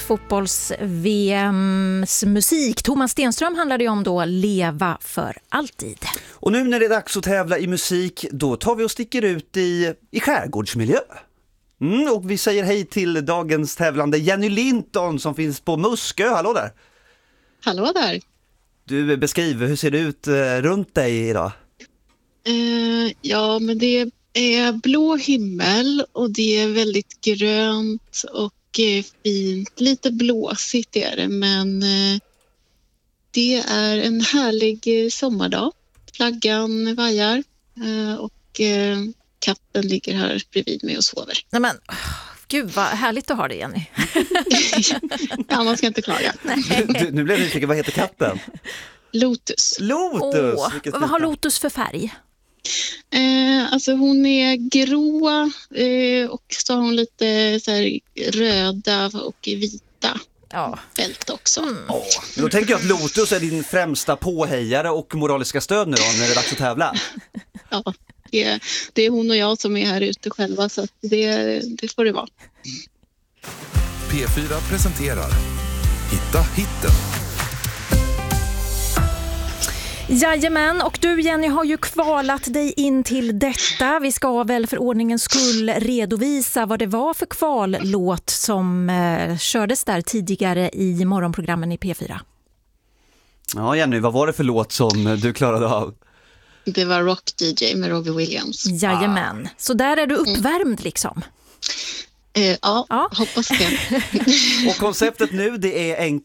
fotbolls-VMs musik. Thomas Stenström handlade ju om då Leva för alltid. Och nu när det är dags att tävla i musik, då tar vi och sticker ut i skärgårdsmiljö. Och vi säger hej till dagens tävlande Jenny Linton som finns på Muskö. Hallå där! Hallå där! Du beskriver, hur ser det ut runt dig idag? Ja, men det är blå himmel och det är väldigt grönt och fint. Lite blåsigt är det, men det är en härlig sommardag. Flaggan vajar och katten ligger här bredvid mig och sover. Nej men, gud vad härligt att ha det, Jenny. Ja, man ska inte klaga. Nu blev det nyfiken, vad heter katten? Lotus. Lotus! Vad har Lotus för färg? Alltså hon är grå och så har hon lite så här röda och vita fält också. Då tänker jag att Lotus är din främsta påhejare och moraliska stöd nu då, när det är dags att tävla. Ja, det är hon och jag som är här ute själva, så att det får det vara. P4 presenterar Hitta hitten. Jajamän, och du Jenny har ju kvalat dig in till detta. Vi ska väl för ordningens skull redovisa vad det var för kvallåt som kördes där tidigare i morgonprogrammen i P4. Ja Jenny, vad var det för låt som du klarade av? Det var Rock DJ med Robbie Williams. Jajamän, så där är du uppvärmd liksom. Ja, hoppas det. Och konceptet nu, det är enkelt.